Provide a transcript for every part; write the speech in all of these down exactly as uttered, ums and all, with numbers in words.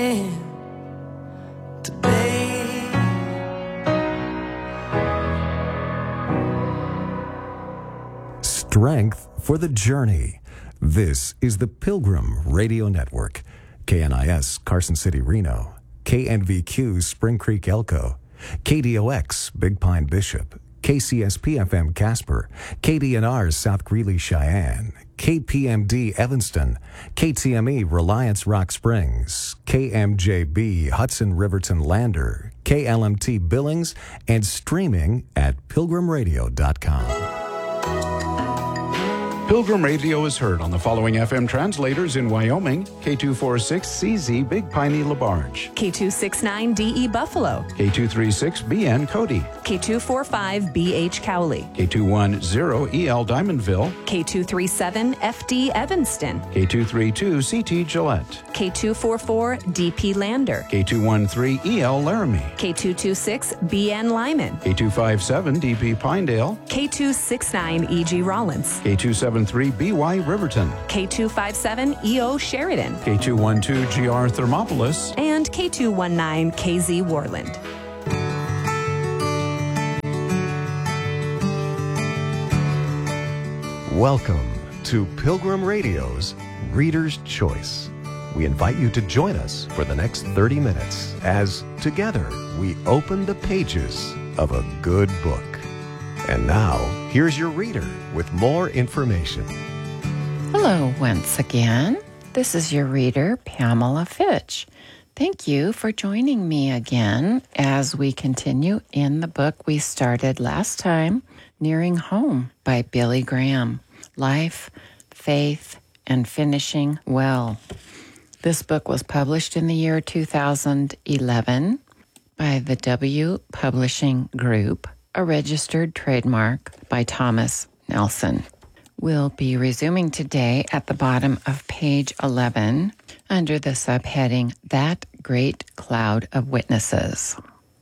Strength for the journey. This is the Pilgrim Radio Network. K N I S Carson City, Reno. K N V Q Spring Creek, Elko. K D O X Big Pine, Bishop. K C S P F M Casper. K D N R South Greeley, Cheyenne. K P M D Evanston. K T M E Reliance Rock Springs. K M J B Hudson Riverton Lander. K L M T Billings, and streaming at pilgrim radio dot com. Pilgrim Radio is heard on the following F M translators in Wyoming: K two forty-six C Z Big Piney LaBarge, K two sixty-nine D E Buffalo, K two thirty-six B N Cody, K two forty-five B H Cowley, K two ten E L Diamondville, K two thirty-seven F D Evanston, K two thirty-two C T Gillette, K two forty-four D P Lander, K two thirteen E L Laramie, K two twenty-six B N Lyman, K two fifty-seven D P Pinedale, K two sixty-nine E G Rollins, K two seventy-three B Y Riverton, K two fifty-seven E O Sheridan, K two twelve G R Thermopolis, and K two nineteen K Z Worland. Welcome to Pilgrim Radio's Reader's Choice. We invite you to join us for the next thirty minutes as together we open the pages of a good book. And now, here's your reader with more information. Hello once again. This is your reader, Pamela Fitch. Thank you for joining me again as we continue in the book we started last time, Nearing Home by Billy Graham. Life, Faith, and Finishing Well. This book was published in the year two thousand eleven by the W Publishing Group, a registered trademark by Thomas Nelson. We'll be resuming today at the bottom of page eleven under the subheading, That Great Cloud of Witnesses.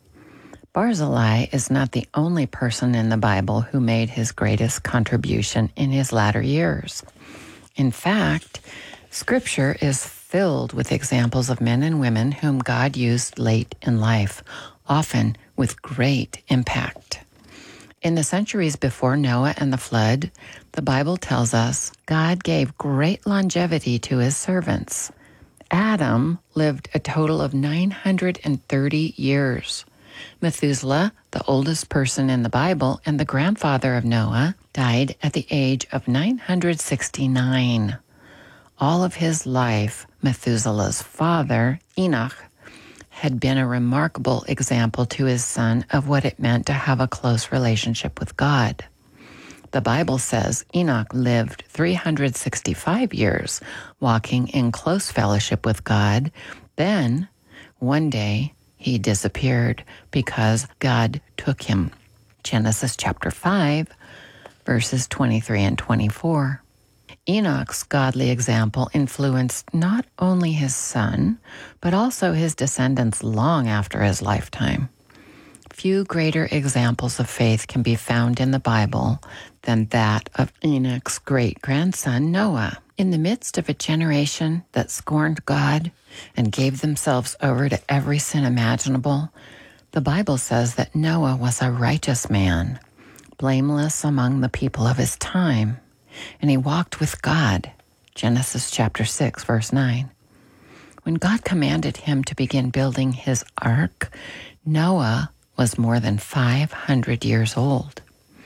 Barzillai is not the only person in the Bible who made his greatest contribution in his latter years. In fact, Scripture is filled with examples of men and women whom God used late in life, often with great impact. In the centuries before Noah and the flood, the Bible tells us God gave great longevity to his servants. Adam lived a total of nine hundred thirty years. Methuselah, the oldest person in the Bible and the grandfather of Noah, died at the age of nine hundred sixty-nine. All of his life, Methuselah's father, Enoch, had been a remarkable example to his son of what it meant to have a close relationship with God. The Bible says Enoch lived three hundred sixty-five years, walking in close fellowship with God. Then, one day, he disappeared because God took him. Genesis chapter five, verses twenty-three and twenty-four. Enoch's godly example influenced not only his son, but also his descendants long after his lifetime. Few greater examples of faith can be found in the Bible than that of Enoch's great-grandson Noah. In the midst of a generation that scorned God and gave themselves over to every sin imaginable, the Bible says that Noah was a righteous man, blameless among the people of his time, and he walked with God. Genesis chapter six, verse nine. When God commanded him to begin building his ark, Noah was more than five hundred years old.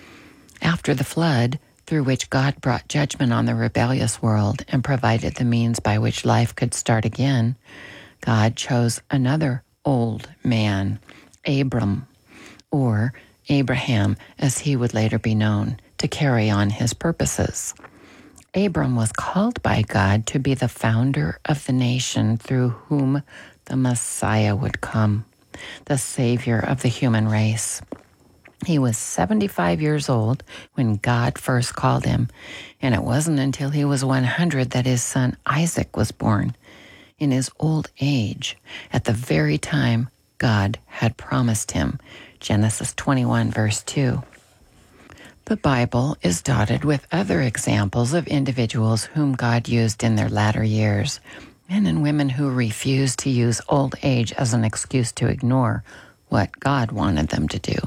After the flood, through which God brought judgment on the rebellious world and provided the means by which life could start again, God chose another old man, Abram, or Abraham, as he would later be known, to carry on his purposes. Abram was called by God to be the founder of the nation through whom the Messiah would come, the Savior of the human race. He was seventy-five years old when God first called him, and it wasn't until he was one hundred that his son Isaac was born, in his old age, at the very time God had promised him. Genesis twenty-one, verse two. The Bible is dotted with other examples of individuals whom God used in their latter years, men and women who refused to use old age as an excuse to ignore what God wanted them to do.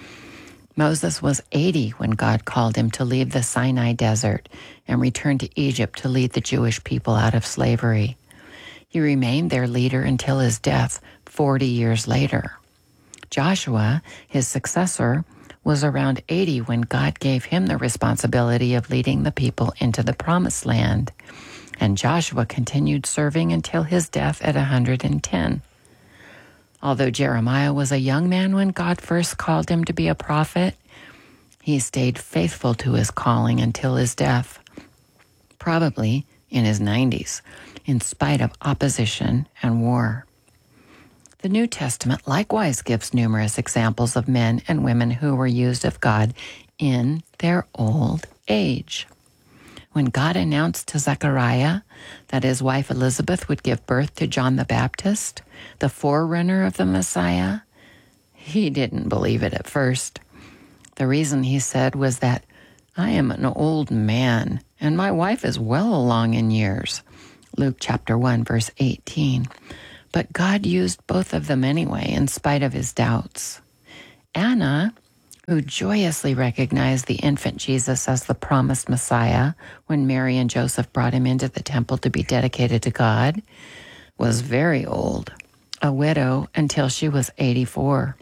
Moses was eighty when God called him to leave the Sinai desert and return to Egypt to lead the Jewish people out of slavery. He remained their leader until his death forty years later. Joshua, his successor, was around eighty when God gave him the responsibility of leading the people into the Promised Land, and Joshua continued serving until his death at one hundred ten. Although Jeremiah was a young man when God first called him to be a prophet, he stayed faithful to his calling until his death, probably in his nineties, in spite of opposition and war. The New Testament likewise gives numerous examples of men and women who were used of God in their old age. When God announced to Zechariah that his wife Elizabeth would give birth to John the Baptist, the forerunner of the Messiah, he didn't believe it at first. The reason he said was that, "I am an old man, and my wife is well along in years." Luke chapter one, verse eighteen. But God used both of them anyway, in spite of his doubts. Anna, who joyously recognized the infant Jesus as the promised Messiah when Mary and Joseph brought him into the temple to be dedicated to God, was very old, a widow until she was eighty-four.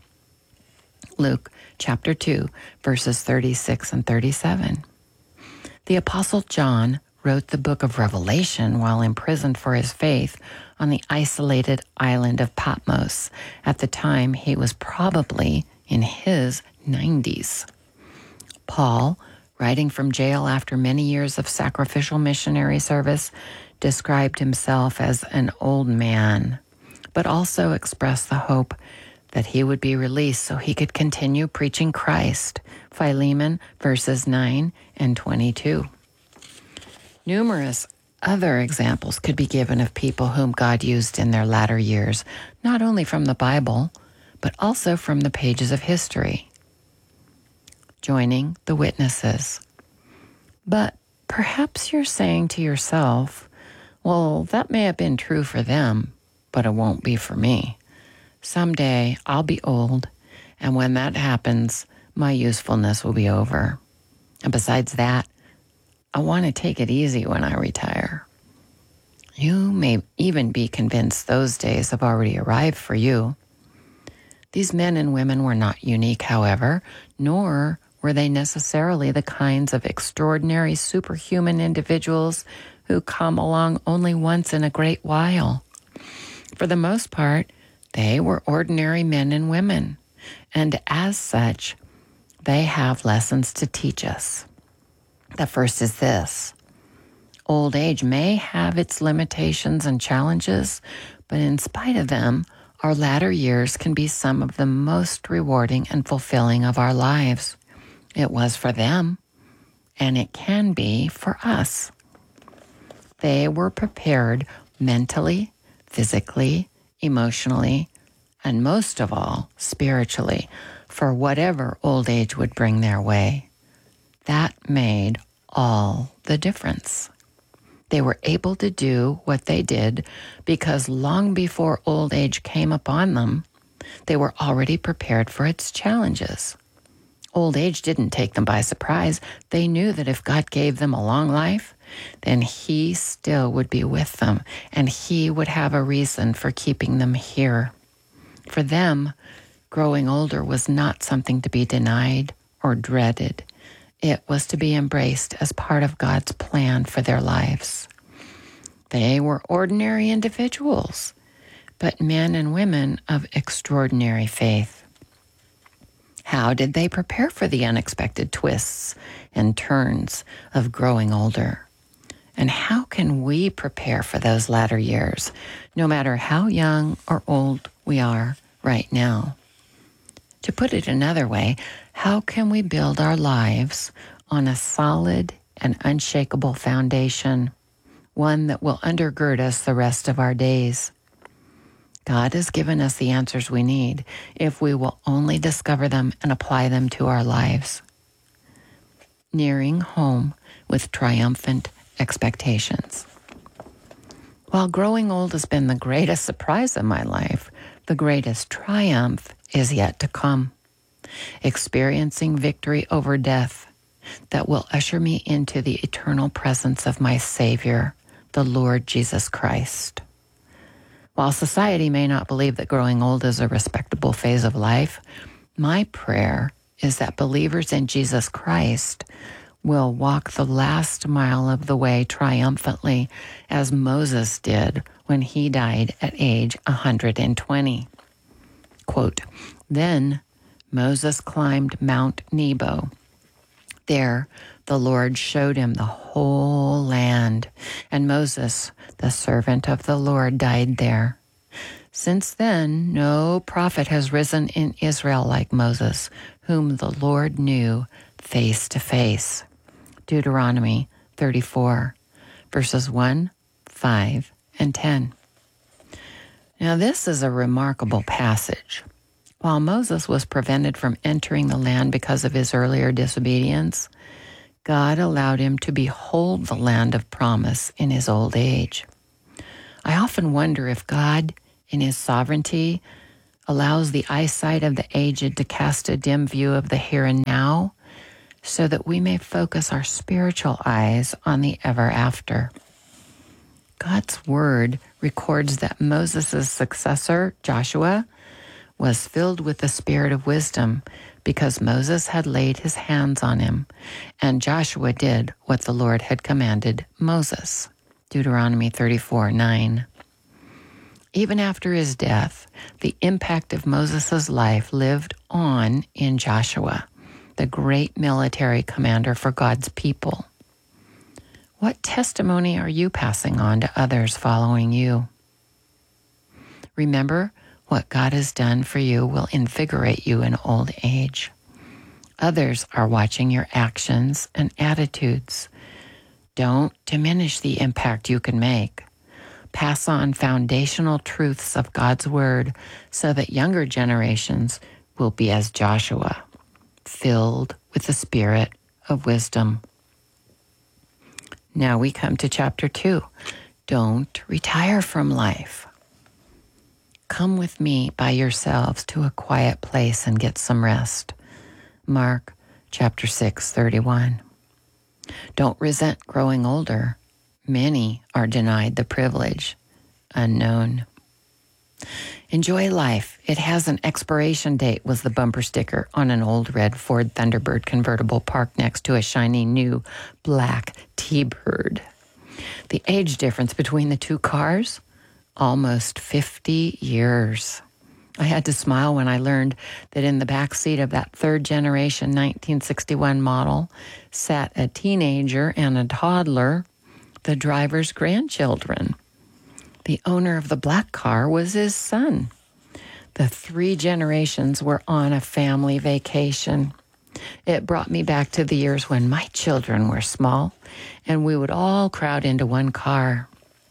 Luke chapter two, verses thirty-six and thirty-seven. The Apostle John wrote the book of Revelation while imprisoned for his faith on the isolated island of Patmos. At the time, he was probably in his nineties. Paul, writing from jail after many years of sacrificial missionary service, described himself as an old man, but also expressed the hope that he would be released so he could continue preaching Christ. Philemon verses nine and twenty-two. Numerous other examples could be given of people whom God used in their latter years, not only from the Bible, but also from the pages of history. Joining the witnesses. But perhaps you're saying to yourself, well, that may have been true for them, but it won't be for me. Someday I'll be old, and when that happens, my usefulness will be over. And besides that, I want to take it easy when I retire. You may even be convinced those days have already arrived for you. These men and women were not unique, however, nor were they necessarily the kinds of extraordinary superhuman individuals who come along only once in a great while. For the most part, they were ordinary men and women, and as such, they have lessons to teach us. The first is this: old age may have its limitations and challenges, but in spite of them, our latter years can be some of the most rewarding and fulfilling of our lives. It was for them, and it can be for us. They were prepared mentally, physically, emotionally, and most of all, spiritually, for whatever old age would bring their way. That made all the difference. They were able to do what they did because long before old age came upon them, they were already prepared for its challenges. Old age didn't take them by surprise. They knew that if God gave them a long life, then He still would be with them, and He would have a reason for keeping them here. For them, growing older was not something to be denied or dreaded. It was to be embraced as part of God's plan for their lives. They were ordinary individuals, but men and women of extraordinary faith. How did they prepare for the unexpected twists and turns of growing older? And how can we prepare for those latter years, no matter how young or old we are right now? To put it another way, how can we build our lives on a solid and unshakable foundation, one that will undergird us the rest of our days? God has given us the answers we need if we will only discover them and apply them to our lives. Nearing home with triumphant expectations. While growing old has been the greatest surprise of my life, the greatest triumph is yet to come. Experiencing victory over death that will usher me into the eternal presence of my Savior, the Lord Jesus Christ. While society may not believe that growing old is a respectable phase of life, my prayer is that believers in Jesus Christ will walk the last mile of the way triumphantly, as Moses did when he died at age one hundred twenty. Quote, "Then Moses climbed Mount Nebo. There the Lord showed him the whole land, and Moses, the servant of the Lord, died there. Since then, no prophet has risen in Israel like Moses, whom the Lord knew face to face." Deuteronomy thirty-four, verses one, five, and ten. Now, this is a remarkable passage. While Moses was prevented from entering the land because of his earlier disobedience, God allowed him to behold the land of promise in his old age. I often wonder if God, in his sovereignty, allows the eyesight of the aged to cast a dim view of the here and now, so that we may focus our spiritual eyes on the ever after. God's word records that Moses' successor, Joshua, was filled with the spirit of wisdom because Moses had laid his hands on him, and Joshua did what the Lord had commanded Moses. Deuteronomy thirty-four, nine. Even after his death, the impact of Moses' life lived on in Joshua, the great military commander for God's people. What testimony are you passing on to others following you? Remember, what God has done for you will invigorate you in old age. Others are watching your actions and attitudes. Don't diminish the impact you can make. Pass on foundational truths of God's word so that younger generations will be as Joshua, filled with the spirit of wisdom. Now we come to chapter two. Don't retire from life. Come with me by yourselves to a quiet place and get some rest. Mark chapter six, thirty-one. Don't resent growing older. Many are denied the privilege. Unknown. Enjoy life. It has an expiration date, was the bumper sticker on an old red Ford Thunderbird convertible parked next to a shiny new black T-Bird. The age difference between the two cars? Almost fifty years. I had to smile when I learned that in the back seat of that third generation nineteen sixty-one model sat a teenager and a toddler, the driver's grandchildren. The owner of the black car was his son. The three generations were on a family vacation. It brought me back to the years when my children were small and we would all crowd into one car.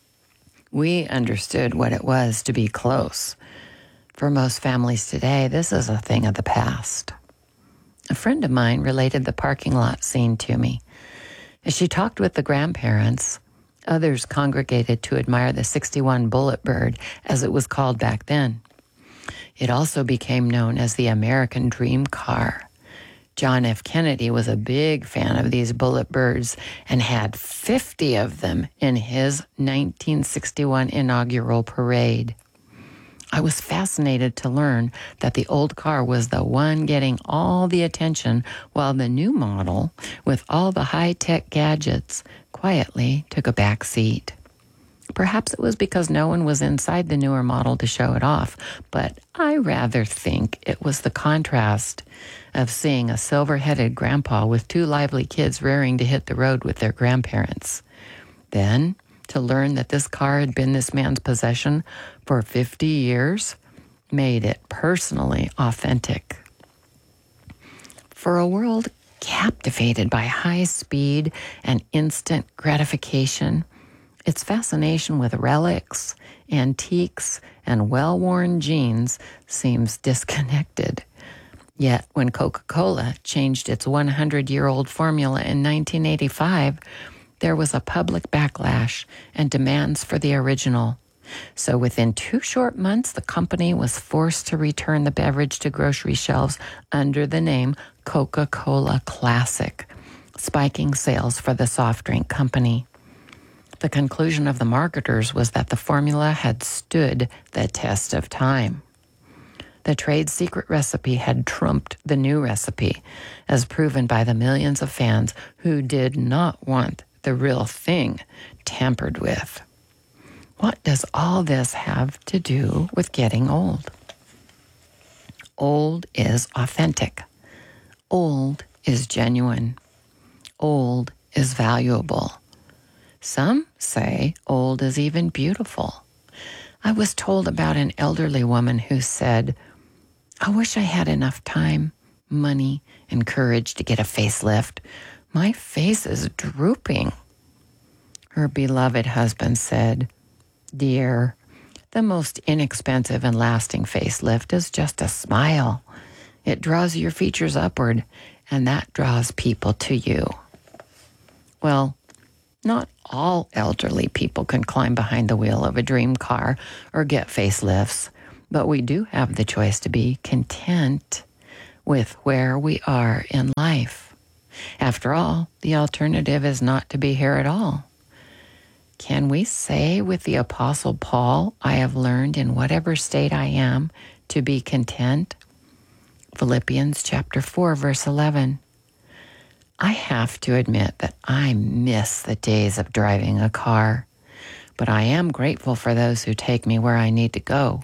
We understood what it was to be close. For most families today, this is a thing of the past. A friend of mine related the parking lot scene to me. As she talked with the grandparents, others congregated to admire the sixty-one Bullet Bird, as it was called back then. It also became known as the American Dream Car. John F. Kennedy was a big fan of these Bullet Birds and had fifty of them in his nineteen sixty-one inaugural parade. I was fascinated to learn that the old car was the one getting all the attention, while the new model, with all the high-tech gadgets, quietly took a back seat. Perhaps it was because no one was inside the newer model to show it off, but I rather think it was the contrast of seeing a silver-headed grandpa with two lively kids raring to hit the road with their grandparents. Then, to learn that this car had been this man's possession for fifty years made it personally authentic. For a world captivated by high speed and instant gratification, its fascination with relics, antiques, and well-worn jeans seems disconnected. Yet, when Coca-Cola changed its one hundred-year-old formula in nineteen eighty-five, there was a public backlash and demands for the original. So within two short months, the company was forced to return the beverage to grocery shelves under the name Coca-Cola Classic, spiking sales for the soft drink company. The conclusion of the marketers was that the formula had stood the test of time. The trade secret recipe had trumped the new recipe, as proven by the millions of fans who did not want the real thing tampered with. What does all this have to do with getting old? Old is authentic. Old is genuine. Old is valuable. Some say old is even beautiful. I was told about an elderly woman who said, "I wish I had enough time, money, and courage to get a facelift. My face is drooping." Her beloved husband said, "Dear, the most inexpensive and lasting facelift is just a smile. It draws your features upward, and that draws people to you." Well, not all elderly people can climb behind the wheel of a dream car or get facelifts, but we do have the choice to be content with where we are in life. After all, the alternative is not to be here at all. Can we say with the Apostle Paul, "I have learned in whatever state I am to be content"? Philippians chapter four, verse eleven. I have to admit that I miss the days of driving a car, but I am grateful for those who take me where I need to go.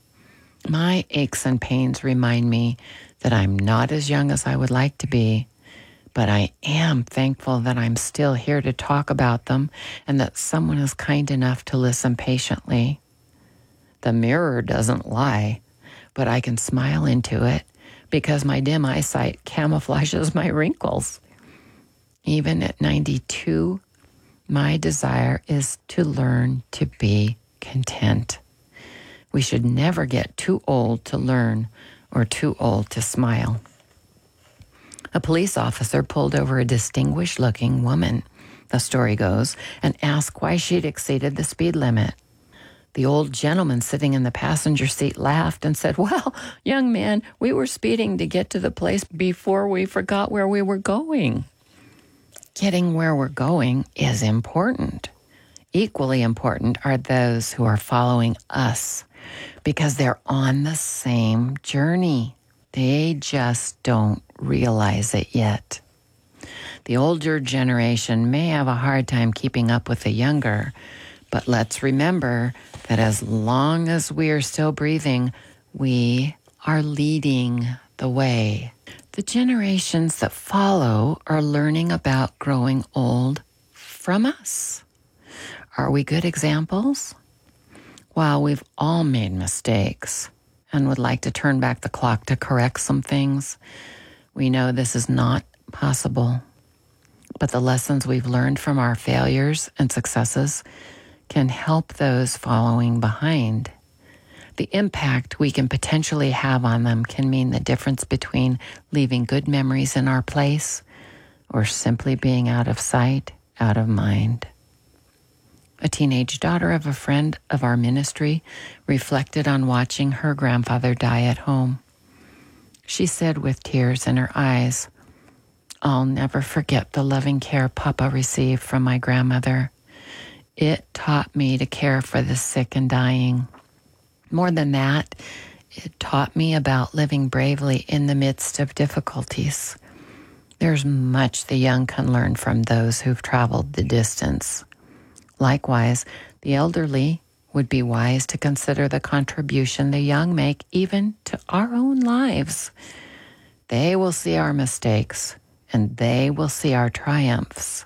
My aches and pains remind me that I'm not as young as I would like to be, but I am thankful that I'm still here to talk about them and that someone is kind enough to listen patiently. The mirror doesn't lie, but I can smile into it because my dim eyesight camouflages my wrinkles. Even at ninety-two, my desire is to learn to be content. We should never get too old to learn or too old to smile. A police officer pulled over a distinguished-looking woman, the story goes, and asked why she'd exceeded the speed limit. The old gentleman sitting in the passenger seat laughed and said, "Well, young man, we were speeding to get to the place before we forgot where we were going." Getting where we're going is important. Equally important are those who are following us because they're on the same journey. They just don't realize it yet. The older generation may have a hard time keeping up with the younger, but let's remember that as long as we are still breathing, we are leading the way. The generations that follow are learning about growing old from us. Are we good examples? While we've all made mistakes and would like to turn back the clock to correct some things, we know this is not possible. But the lessons we've learned from our failures and successes can help those following behind. The impact we can potentially have on them can mean the difference between leaving good memories in our place or simply being out of sight, out of mind. A teenage daughter of a friend of our ministry reflected on watching her grandfather die at home. She said with tears in her eyes, "I'll never forget the loving care Papa received from my grandmother. It taught me to care for the sick and dying. More than that, it taught me about living bravely in the midst of difficulties. There's much the young can learn from those who've traveled the distance. Likewise, the elderly would be wise to consider the contribution the young make even to our own lives. They will see our mistakes, and they will see our triumphs.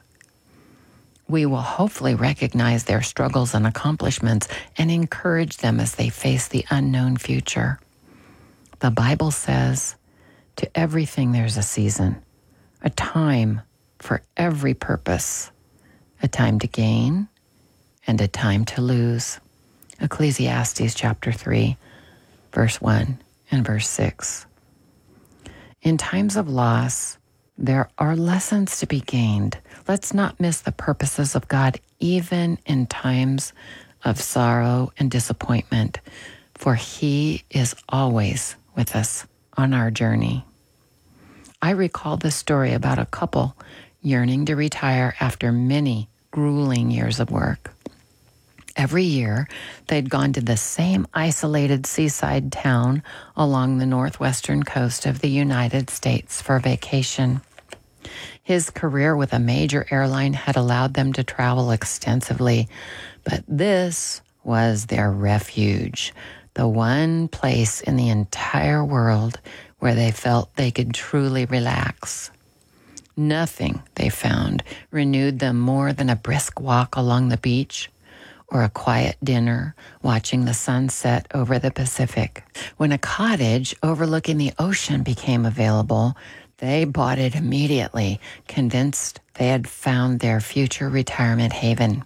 We will hopefully recognize their struggles and accomplishments and encourage them as they face the unknown future. The Bible says, to everything there's a season, a time for every purpose, a time to gain and a time to lose. Ecclesiastes chapter three, verse one and verse six. In times of loss, There are lessons to be gained. Let's not miss the purposes of God, even in times of sorrow and disappointment, for He is always with us on our journey. I recall this story about a couple yearning to retire after many grueling years of work. Every year, they'd gone to the same isolated seaside town along the northwestern coast of the United States for vacation. His career with a major airline had allowed them to travel extensively, but this was their refuge, the one place in the entire world where they felt they could truly relax. Nothing, they found, renewed them more than a brisk walk along the beach or a quiet dinner watching the sunset over the Pacific. When a cottage overlooking the ocean became available, they bought it immediately, convinced they had found their future retirement haven.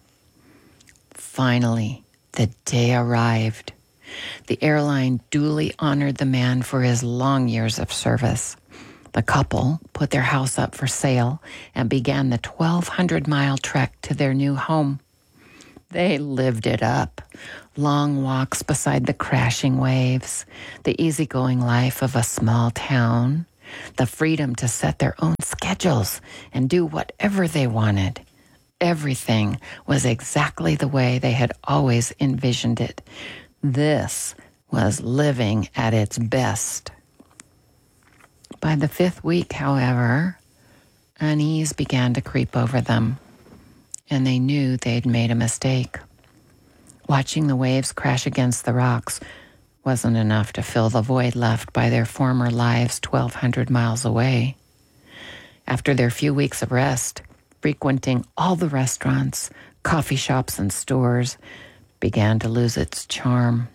Finally, the day arrived. The airline duly honored the man for his long years of service. The couple put their house up for sale and began the twelve hundred mile trek to their new home. They lived it up. Long walks beside the crashing waves, the easygoing life of a small town, the freedom to set their own schedules and do whatever they wanted. Everything was exactly the way they had always envisioned it. This was living at its best. By the fifth week, however, unease began to creep over them, and they knew they'd made a mistake. Watching the waves crash against the rocks wasn't enough to fill the void left by their former lives twelve hundred miles away. After their few weeks of rest, frequenting all the restaurants, coffee shops, and stores began to lose its charm.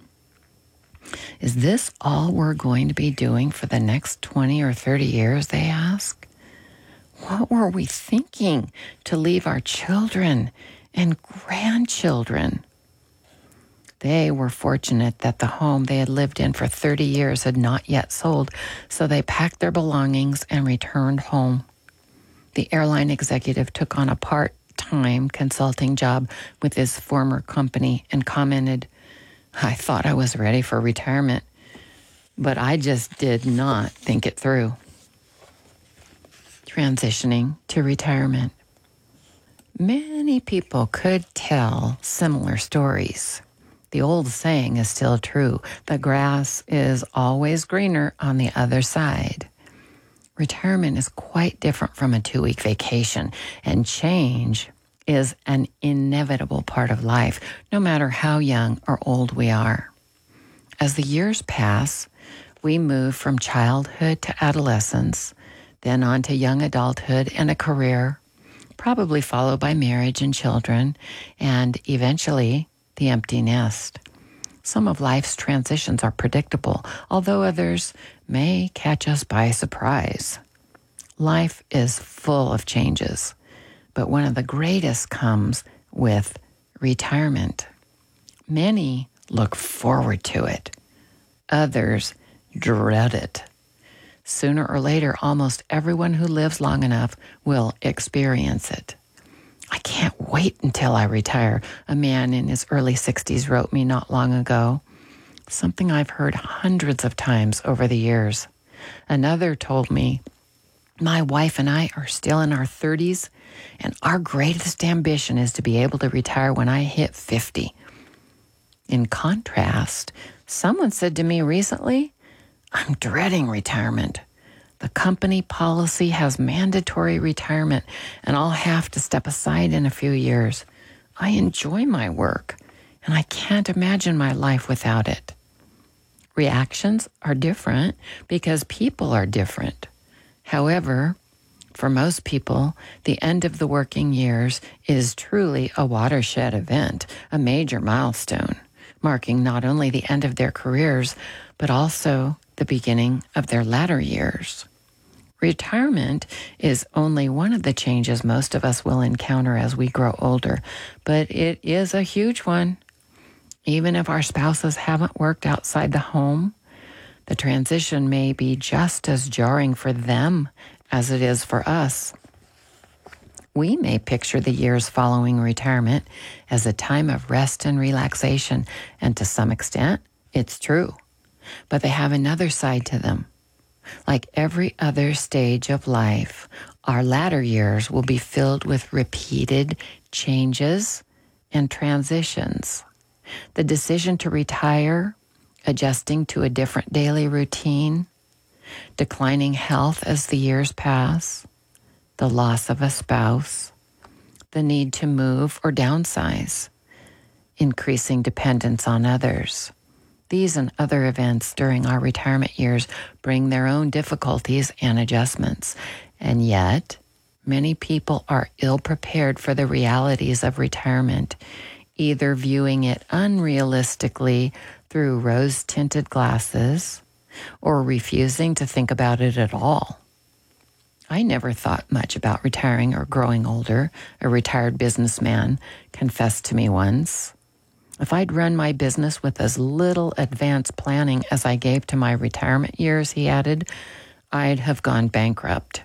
Is this all we're going to be doing for the next twenty or thirty years, they ask? What were we thinking to leave our children and grandchildren? They were fortunate that the home they had lived in for thirty years had not yet sold, so they packed their belongings and returned home. The airline executive took on a part-time consulting job with his former company and commented, "I thought I was ready for retirement, but I just did not think it through." Transitioning to retirement. Many people could tell similar stories. The old saying is still true: the grass is always greener on the other side. Retirement is quite different from a two-week vacation, and change is an inevitable part of life, no matter how young or old we are. As the years pass, we move from childhood to adolescence, then on to young adulthood and a career, probably followed by marriage and children, and eventually the empty nest. Some of life's transitions are predictable, although others may catch us by surprise. Life is full of changes, but one of the greatest comes with retirement. Many look forward to it. Others dread it. Sooner or later, almost everyone who lives long enough will experience it. "I can't wait until I retire," a man in his early sixties wrote me not long ago, something I've heard hundreds of times over the years. Another told me, "My wife and I are still in our thirties, and our greatest ambition is to be able to retire when I hit fifty. In contrast, someone said to me recently, "I'm dreading retirement. The company policy has mandatory retirement, and I'll have to step aside in a few years. I enjoy my work, and I can't imagine my life without it." Reactions are different because people are different. However, for most people, the end of the working years is truly a watershed event, a major milestone, marking not only the end of their careers, but also the beginning of their latter years. Retirement is only one of the changes most of us will encounter as we grow older, but it is a huge one. Even if our spouses haven't worked outside the home, the transition may be just as jarring for them as it is for us. We may picture the years following retirement as a time of rest and relaxation, and to some extent, it's true. But they have another side to them. Like every other stage of life, our latter years will be filled with repeated changes and transitions. The decision to retire, adjusting to a different daily routine, declining health as the years pass, the loss of a spouse, the need to move or downsize, increasing dependence on others. These and other events during our retirement years bring their own difficulties and adjustments. And yet, many people are ill-prepared for the realities of retirement, either viewing it unrealistically through rose-tinted glasses or refusing to think about it at all. I never thought much about retiring or growing older, a retired businessman confessed to me once. If I'd run my business with as little advanced planning as I gave to my retirement years, he added, I'd have gone bankrupt.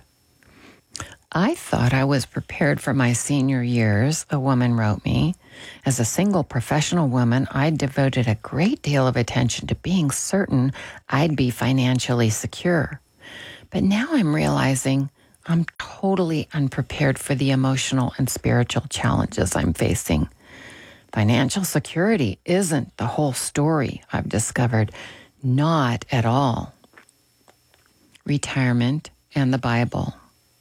I thought I was prepared for my senior years, a woman wrote me. As a single professional woman, I'd devoted a great deal of attention to being certain I'd be financially secure. But now I'm realizing I'm totally unprepared for the emotional and spiritual challenges I'm facing. Financial security isn't the whole story, I've discovered. Not at all. Retirement and the Bible.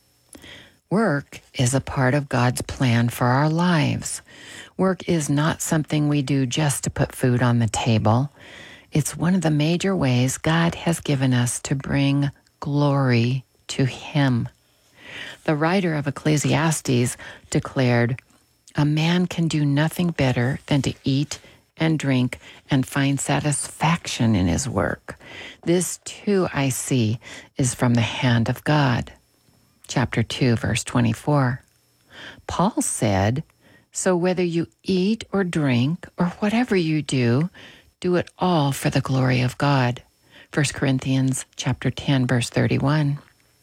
Work is a part of God's plan for our lives. Work is not something we do just to put food on the table. It's one of the major ways God has given us to bring glory to Him. The writer of Ecclesiastes declared, a man can do nothing better than to eat and drink and find satisfaction in his work. This too, I see, is from the hand of God. Chapter two, verse twenty-four. Paul said, so whether you eat or drink or whatever you do, do it all for the glory of God. First Corinthians chapter ten, verse thirty-one.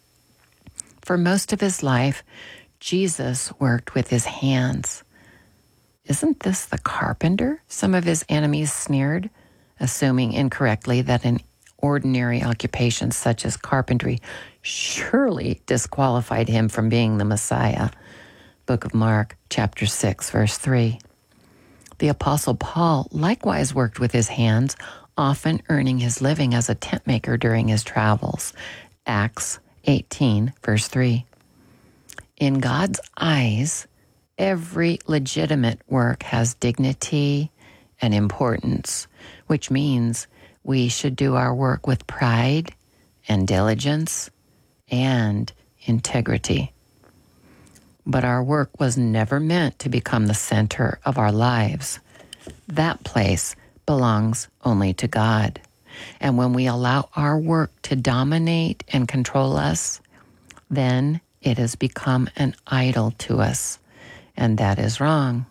For most of his life, Jesus worked with his hands. Isn't this the carpenter? Some of his enemies sneered, assuming incorrectly that an ordinary occupation such as carpentry surely disqualified him from being the Messiah. Book of Mark, chapter six, verse three. The Apostle Paul likewise worked with his hands, often earning his living as a tent maker during his travels. Acts eighteen, verse three. In God's eyes, every legitimate work has dignity and importance, which means we should do our work with pride and diligence and integrity. But our work was never meant to become the center of our lives. That place belongs only to God. And when we allow our work to dominate and control us, then it has become an idol to us, and that is wrong.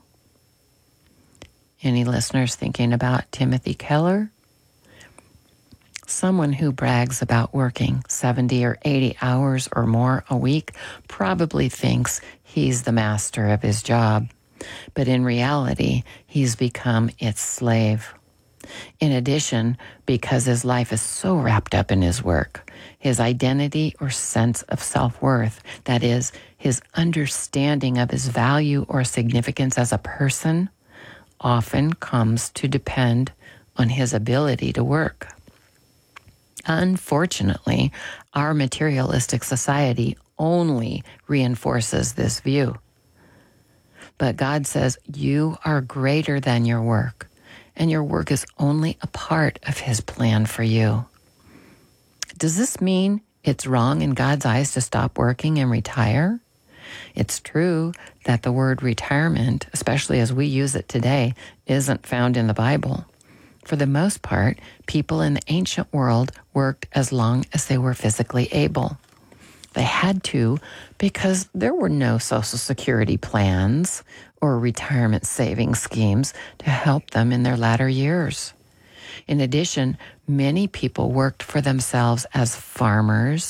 Any listeners thinking about Timothy Keller? Someone who brags about working seventy or eighty hours or more a week probably thinks he's the master of his job, but in reality, he's become its slave. In addition, because his life is so wrapped up in his work, his identity or sense of self-worth, that is, his understanding of his value or significance as a person, often comes to depend on his ability to work. Unfortunately, our materialistic society only reinforces this view. But God says you are greater than your work, and your work is only a part of His plan for you. Does this mean it's wrong in God's eyes to stop working and retire? It's true that the word retirement, especially as we use it today, isn't found in the Bible. For the most part, people in the ancient world worked as long as they were physically able. They had to because there were no Social Security plans or retirement savings schemes to help them in their latter years. In addition, many people worked for themselves as farmers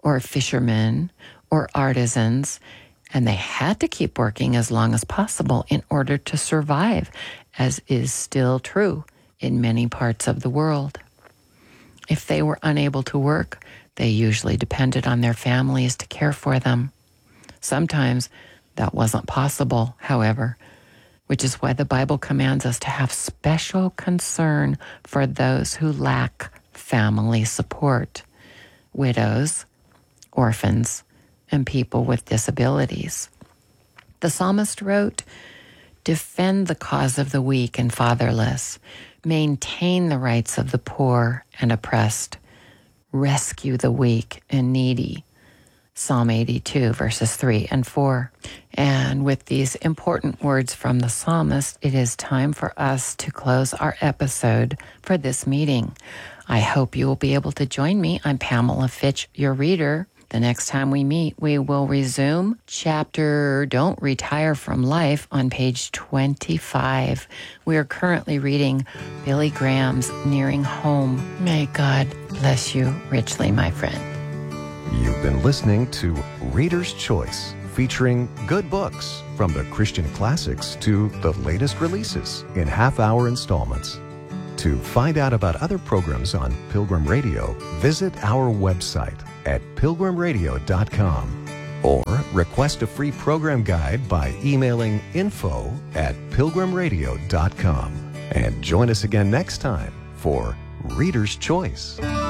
or fishermen or artisans, and they had to keep working as long as possible in order to survive, as is still true in many parts of the world. If they were unable to work, they usually depended on their families to care for them. Sometimes that wasn't possible, however, which is why the Bible commands us to have special concern for those who lack family support, widows, orphans, and people with disabilities. The psalmist wrote, "Defend the cause of the weak and fatherless. Maintain the rights of the poor and oppressed. Rescue the weak and needy." Psalm eighty-two, verses three and four. And with these important words from the psalmist, it is time for us to close our episode for this meeting. I hope you will be able to join me. I'm Pamela Fitch, your reader. The next time we meet, we will resume chapter Don't Retire from Life on page twenty-five. We are currently reading Billy Graham's Nearing Home. May God bless you richly, my friend. You've been listening to Reader's Choice, featuring good books from the Christian classics to the latest releases in half-hour installments. To find out about other programs on Pilgrim Radio, visit our website at pilgrim radio dot com or request a free program guide by emailing info at pilgrim radio dot com. And join us again next time for Reader's Choice.